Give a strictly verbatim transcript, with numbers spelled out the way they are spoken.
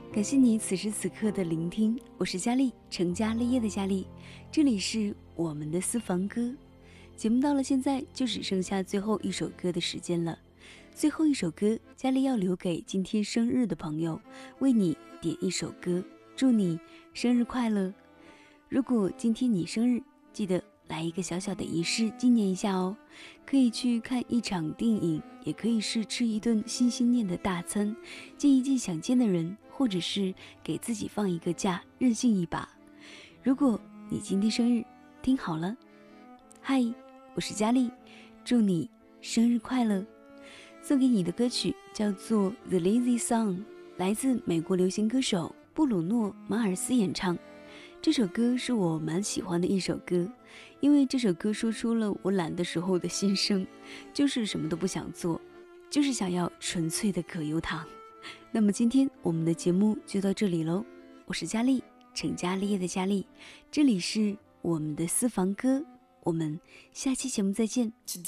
感谢你此时此刻的聆听，我是佳丽，成家立业的佳丽，这里是我们的私房歌。节目到了现在就只剩下最后一首歌的时间了，最后一首歌佳丽要留给今天生日的朋友，为你点一首歌，祝你生日快乐。如果今天你生日，记得来一个小小的仪式纪念一下哦，可以去看一场电影，也可以是吃一顿心心念的大餐，见一见想见的人，或者是给自己放一个假，任性一把。如果你今天生日，听好了，嗨，我是佳丽，祝你生日快乐。送给你的歌曲叫做 The Lazy Song， 来自美国流行歌手布鲁诺·马尔斯演唱。这首歌是我蛮喜欢的一首歌，因为这首歌说出了我懒的时候的心声，就是什么都不想做，就是想要纯粹的可油糖。那么今天我们的节目就到这里咯，我是佳丽，成家立业的佳丽，这里是我们的私房歌，我们下期节目再见。